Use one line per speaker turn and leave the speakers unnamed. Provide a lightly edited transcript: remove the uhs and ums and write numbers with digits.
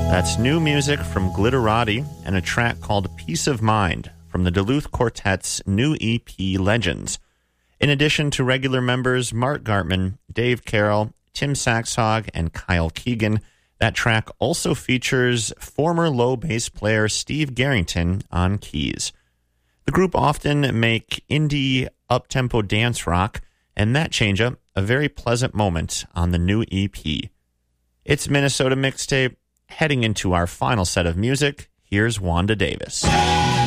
That's new music from Glitterati and a track called Peace of Mind from the Duluth Quartet's new EP, Legends. In addition to regular members Mark Gartman, Dave Carroll, Tim Saxhog, and Kyle Keegan, that track also features former low bass player Steve Garrington on keys. The group often make indie up-tempo dance rock, and that change-up a very pleasant moment on the new EP. It's Minnesota Mixtape. Heading into our final set of music, here's Wanda Davis.